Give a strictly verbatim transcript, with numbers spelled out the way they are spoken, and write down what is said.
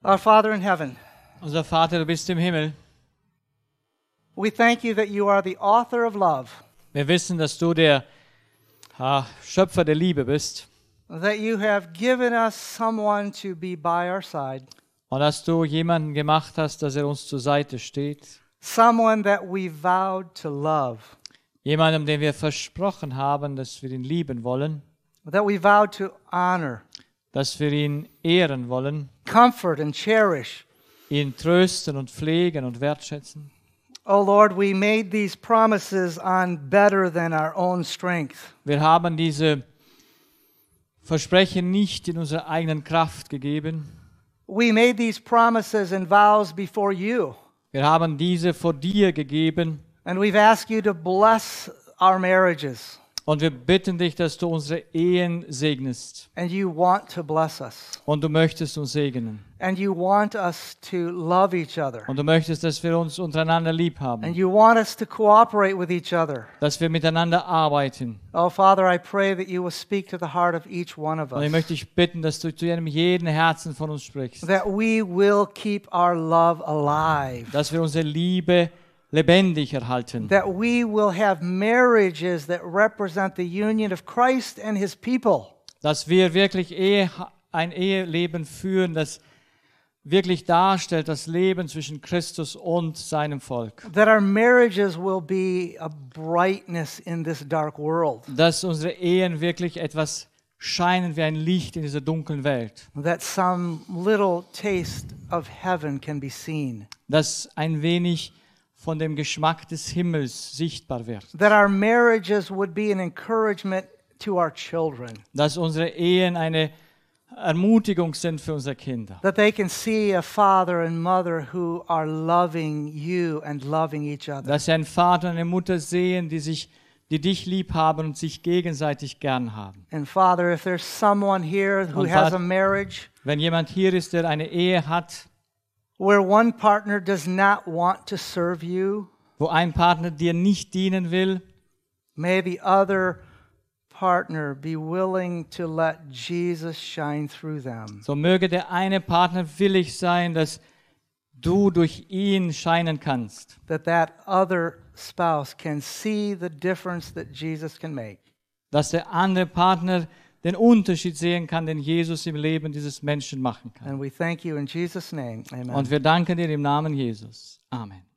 Our Father in heaven, Unser Vater, du bist im Himmel. we thank you that you are the author of love, Wir wissen, dass du der ah, Schöpfer der Liebe bist that you have given us someone to be by our side, und dass du jemanden gemacht hast, dass er uns zur Seite steht. someone that we vowed to love, Jemandem, dem wir versprochen haben, dass wir ihn lieben wollen, that we vowed to honor, dass wir ihn ehren wollen, comfort, and cherish. ihn trösten und pflegen und wertschätzen. Oh Lord, we made these promises on better than our own strength. Wir haben diese Versprechen nicht in unserer eigenen Kraft gegeben. We made these promises and vows before you, Wir haben diese vor dir gegeben and we've asked you to bless our marriages, und wir bitten dich, dass du unsere Ehen segnest. and you want to bless us, Und du möchtest uns segnen. and you want us to love each other, Und du möchtest, dass wir uns untereinander lieb and haben. you want us to cooperate with each other. Dass wir miteinander arbeiten. Oh Father, I pray that you will speak to the heart of each one of Und ich us, möchte dich bitten, dass du zu jedem jeden Herzen von uns sprichst. that we will keep our love alive, Dass wir unsere Liebe lebendig erhalten. that we will have marriages that represent the union of Christ and his people, Dass wir wirklich Ehe, ein Eheleben führen, das wirklich darstellt das Leben zwischen Christus und seinem Volk. that our marriages will be a brightness in this dark world, Dass unsere Ehen wirklich etwas scheinen wie ein Licht in dieser dunklen Welt. that some little taste of heaven can be seen, Dass ein wenig von dem Geschmack des Himmels sichtbar wird. that our marriages would be an encouragement to our children, Dass unsere Ehen eine Ermutigung sind für unsere Kinder. that they can see a father and mother who are loving you and loving each other. Dass sie einen Vater und eine Mutter sehen, die sich, die dich lieb haben und sich gegenseitig gern haben. And Father, if there's someone here who Und has Vater- a marriage Wenn jemand hier ist, der eine Ehe hat, where one partner does not want to serve you, wo ein Partner dir nicht dienen will, may the other partner be willing to let Jesus shine through them. so möge der eine Partner willig sein, dass du durch ihn scheinen kannst. That that other spouse can see the difference that Jesus can make. Dass der andere Partner den Unterschied sehen kann, den Jesus im Leben dieses Menschen machen kann. And we thank you in Jesus' name. Amen. Und wir danken dir im Namen Jesus. Amen.